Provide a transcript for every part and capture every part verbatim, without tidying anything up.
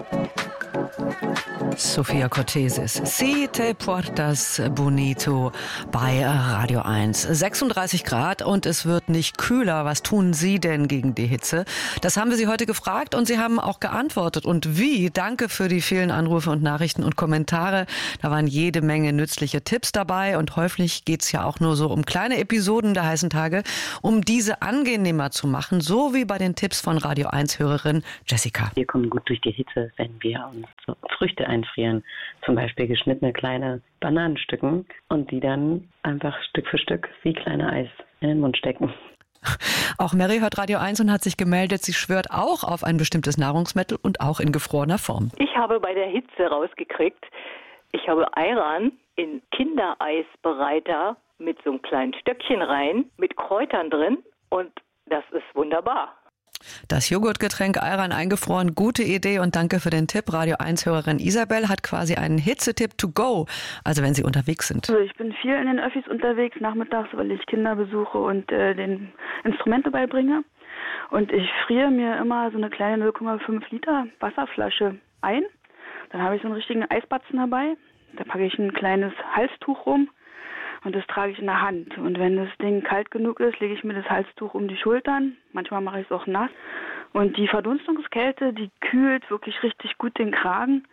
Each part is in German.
Sofia Cortesis, Si te portas bonito bei Radio eins. sechsunddreißig Grad und es wird nicht kühler. Was tun Sie denn gegen die Hitze? Das haben wir Sie heute gefragt und Sie haben auch geantwortet. Und wie? Danke für die vielen Anrufe und Nachrichten und Kommentare. Da waren jede Menge nützliche Tipps dabei und häufig geht's ja auch nur so um kleine Episoden der heißen Tage, um diese angenehmer zu machen, so wie bei den Tipps von Radio eins Hörerin Jessica. Wir kommen gut durch die Hitze, wenn wir uns so Früchte einfrieren, zum Beispiel geschnittene kleine Bananenstücken und die dann einfach Stück für Stück wie kleine Eis in den Mund stecken. Auch Mary hört Radio eins und hat sich gemeldet, sie schwört auch auf ein bestimmtes Nahrungsmittel und auch in gefrorener Form. Ich habe bei der Hitze rausgekriegt, ich habe Ayran in Kindereisbereiter mit so einem kleinen Stöckchen rein, mit Kräutern drin und das ist wunderbar. Das Joghurtgetränk Ayran eingefroren, gute Idee und danke für den Tipp. Radio eins Hörerin Isabel hat quasi einen Hitzetipp to go, also wenn Sie unterwegs sind. Also ich bin viel in den Öffis unterwegs nachmittags, weil ich Kinder besuche und äh, den Instrumente beibringe. Und ich friere mir immer so eine kleine null Komma fünf Liter Wasserflasche ein. Dann habe ich so einen richtigen Eisbatzen dabei. Da packe ich ein kleines Halstuch rum. Und das trage ich in der Hand. Und wenn das Ding kalt genug ist, lege ich mir das Halstuch um die Schultern. Manchmal mache ich es auch nass. Und die Verdunstungskälte, die kühlt wirklich richtig gut den Kragen.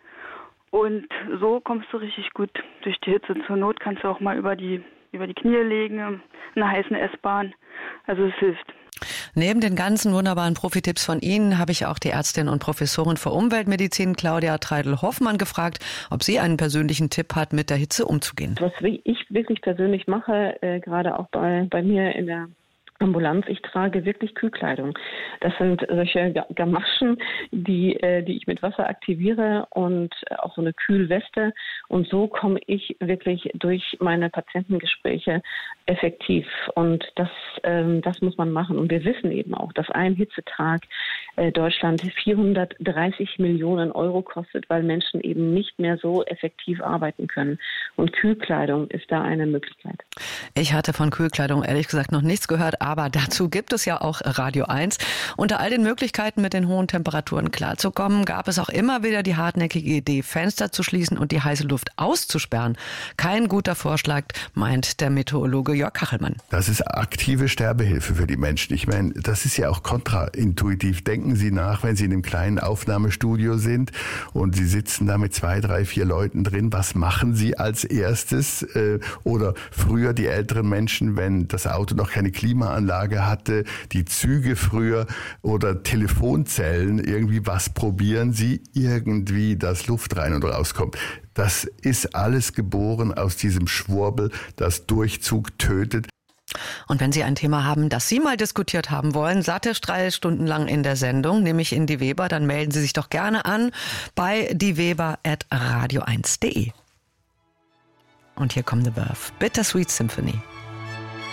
Und so kommst du richtig gut durch die Hitze. Zur Not kannst du auch mal über die, über die Knie legen, in einer heißen S-Bahn. Also es hilft. Neben den ganzen wunderbaren Profitipps von Ihnen habe ich auch die Ärztin und Professorin für Umweltmedizin Claudia Treidel-Hoffmann gefragt, ob sie einen persönlichen Tipp hat, mit der Hitze umzugehen. Was ich wirklich persönlich mache, äh, gerade auch bei, bei mir in der Ambulanz, ich trage wirklich Kühlkleidung. Das sind solche Gamaschen, die, äh, die ich mit Wasser aktiviere und auch so eine Kühlweste. Und so komme ich wirklich durch meine Patientengespräche effektiv. Und das, ähm, das muss man machen. Und wir wissen eben auch, dass ein Hitzetag äh, Deutschland vierhundertdreißig Millionen Euro kostet, weil Menschen eben nicht mehr so effektiv arbeiten können. Und Kühlkleidung ist da eine Möglichkeit. Ich hatte von Kühlkleidung ehrlich gesagt noch nichts gehört, aber dazu gibt es ja auch Radio eins. Unter all den Möglichkeiten, mit den hohen Temperaturen klarzukommen, gab es auch immer wieder die hartnäckige Idee, Fenster zu schließen und die heiße Luft auszusperren. Kein guter Vorschlag, meint der Meteorologe Jörg Kachelmann. Das ist aktive Sterbehilfe für die Menschen. Ich meine, das ist ja auch kontraintuitiv. Denken Sie nach, wenn Sie in einem kleinen Aufnahmestudio sind und Sie sitzen da mit zwei, drei, vier Leuten drin. Was machen Sie als erstes? Oder früher die älteren Menschen, wenn das Auto noch keine Klimaanlage hatte, die Züge früher oder Telefonzellen, irgendwie was probieren Sie? Irgendwie, dass Luft rein und rauskommt. Das ist alles geboren aus diesem Schwurbel, das Durchzug tötet. Und wenn Sie ein Thema haben, das Sie mal diskutiert haben wollen, satte drei Stunden lang in der Sendung, nämlich in die Weber, dann melden Sie sich doch gerne an bei dieweber at radio eins punkt de. Und hier kommt The Birth, Bittersweet Symphony.